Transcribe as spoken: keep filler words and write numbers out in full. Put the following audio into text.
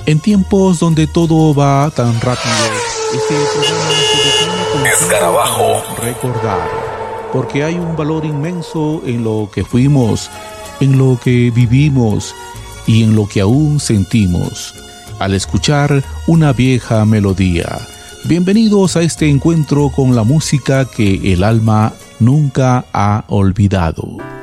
En tiempos donde todo va tan rápido, este programa se detiene con Escarabajo. recordar, porque hay un valor inmenso en lo que fuimos, en lo que vivimos y en lo que aún sentimos al escuchar una vieja melodía. Bienvenidos a este encuentro con la música que el alma nunca ha olvidado.